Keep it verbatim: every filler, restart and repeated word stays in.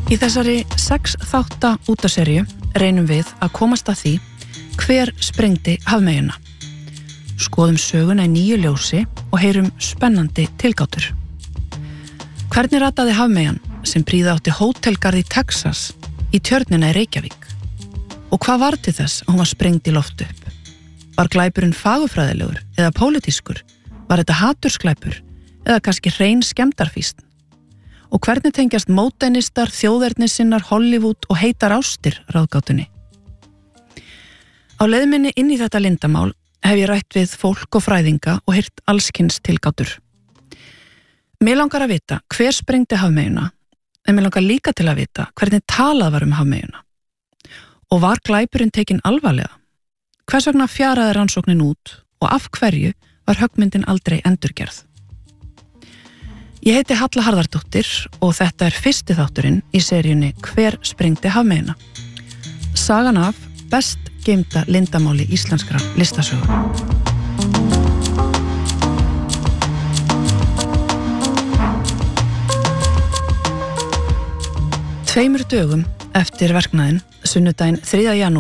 Í þessari sex þátta útaserju reynum við að komast að því hver sprengdi hafmeyjuna. Skoðum söguna í nýju ljósi og heyrum spennandi tilgátur. Hvernig rataði hafmeyjan sem prýða átti hótelgarð í Texas í tjörnina í Reykjavík? Og hvað var til þess að hún var sprengd í loft upp? Var glæpurinn fagurfræðilegur eða pólitískur? Var þetta hatursglæpur eða kannski hrein skemmdarfýsn? Og hvernig tengjast módernistar, þjóðernissinnar, Hollywood og heitar ástir ráðgátunni? Á leið minni inn í þetta lindamál hef ég rætt við fólk og fræðinga og heyrt allskyns tilgátur. Mér langar að vita hver sprengdi hafmeyjuna, en mér langar líka til að vita hvernig talað var um hafmeyjuna. Og var glæpurinn tekinn alvarlega? Hvers vegna fjaraði rannsóknin út og af hverju var höggmyndin aldrei endurgerð? Ég heiti Halla Harðardóttir og þetta er fyrsti þátturinn í seríunni Hver sprengdi hafmeyjuna? Sagan af best geymda lindamáli íslenskra listasögu. Tveimur dögum eftir verknaðinn, sunnudaginn þriðja janúar